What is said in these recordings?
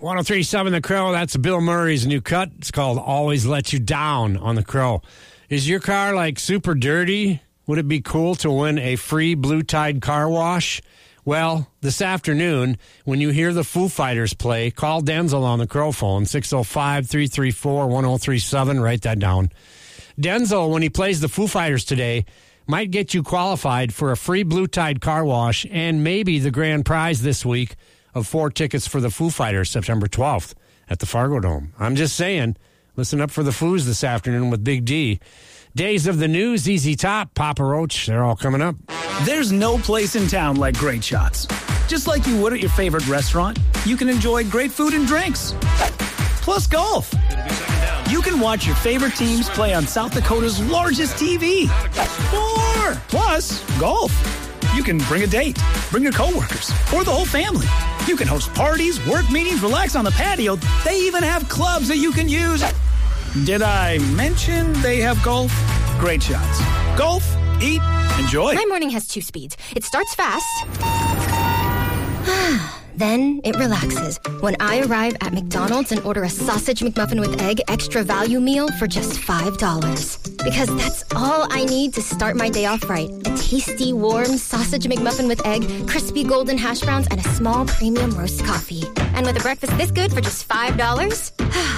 103.7 The Crow, that's Bill Murray's new cut. It's called Always Let You Down on The Crow. Is your car like super dirty? Would it be cool to win a free Blue Tide car wash? Well, this afternoon, when you hear the Foo Fighters play, call Denzel on the Crow phone, 605-334-1037. Write that down. Denzel, when he plays the Foo Fighters today, might get you qualified for a free Blue Tide car wash and maybe the grand prize this week of 4 tickets for the Foo Fighters September 12th at the Fargo Dome. I'm just saying, listen up for the Foos this afternoon with Big D. Days of the News, Easy Top, Papa Roach, they're all coming up. There's no place in town like Great Shots. Just like you would at your favorite restaurant, you can enjoy great food and drinks. Plus golf. You can watch your favorite teams play on South Dakota's largest TV. More! Plus golf. You can bring a date, bring your coworkers, or the whole family. You can host parties, work meetings, relax on the patio. They even have clubs that you can use. Did I mention they have golf? Great Shots. Golf, eat, enjoy. My morning has 2 speeds. It starts fast. Then it relaxes when I arrive at McDonald's and order a sausage McMuffin with egg extra value meal for just $5. Because that's all I need to start my day off right. A tasty, warm sausage McMuffin with egg, crispy golden hash browns, and a small premium roast coffee. And with a breakfast this good for just $5,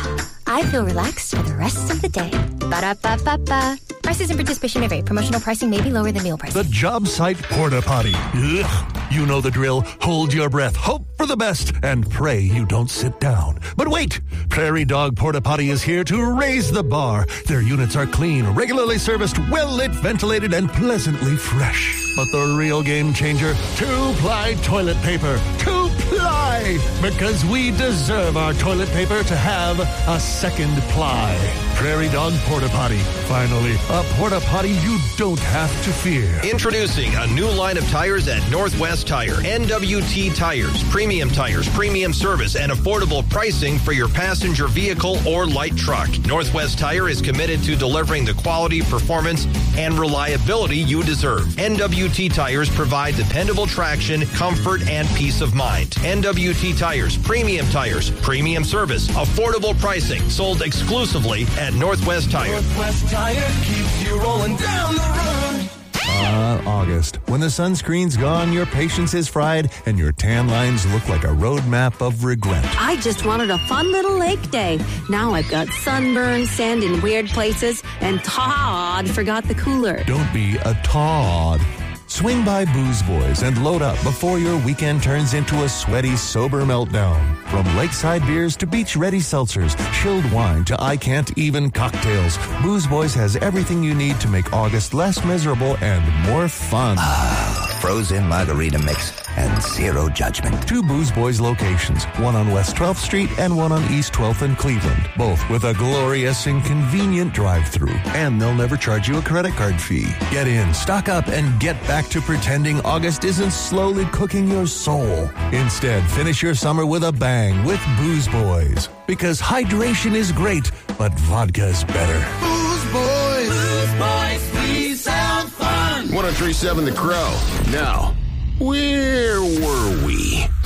I feel relaxed for the rest of the day. Ba-da-ba-ba-ba. Prices and participation may vary. Promotional pricing may be lower than meal prices. The job site porta potty. Ugh. You know the drill. Hold your breath, hope for the best, and pray you don't sit down. But wait! Prairie Dog Porta Potty is here to raise the bar. Their units are clean, regularly serviced, well-lit, ventilated, and pleasantly fresh. But the real game changer, 2-ply toilet paper. 2-ply! Because we deserve our toilet paper to have a second ply. Prairie Dog Porta Potty. Finally, a porta potty you don't have to fear. Introducing a new line of tires at Northwest Tire. NWT Tires. Premium tires, premium service, and affordable pricing for your passenger vehicle or light truck. Northwest Tire is committed to delivering the quality, performance, and reliability you deserve. NWT Tires provide dependable traction, comfort, and peace of mind. NWT Tires, premium service, affordable pricing, sold exclusively at Northwest Tire. Northwest Tire keeps you rolling down the road. August. When the sunscreen's gone, your patience is fried, and your tan lines look like a roadmap of regret. I just wanted a fun little lake day. Now I've got sunburn, sand in weird places, and Todd forgot the cooler. Don't be a Todd. Swing by Booze Boys and load up before your weekend turns into a sweaty, sober meltdown. From lakeside beers to beach-ready seltzers, chilled wine to I-can't-even cocktails, Booze Boys has everything you need to make August less miserable and more fun. Frozen margarita mix and zero judgment. 2 Booze Boys locations, one on West 12th Street and one on East 12th in Cleveland, both with a glorious and convenient drive-thru. And they'll never charge you a credit card fee. Get in, stock up, and get back to pretending August isn't slowly cooking your soul. Instead, finish your summer with a bang with Booze Boys. Because hydration is great, but vodka's better. Booze Boys. Booze Boys, we sound fun. 103.7 The Crow. Now, where were we?